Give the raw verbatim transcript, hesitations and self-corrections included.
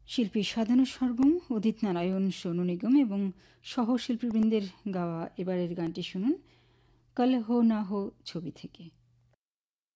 শিল্পী সাধনা সরগম, উদিত নারায়ণ, সোনু নিগম এবং সহশিল্পীবৃন্দের গাওয়া এবারের গানটি শুনুন কাল হো না হো ছবি থেকে।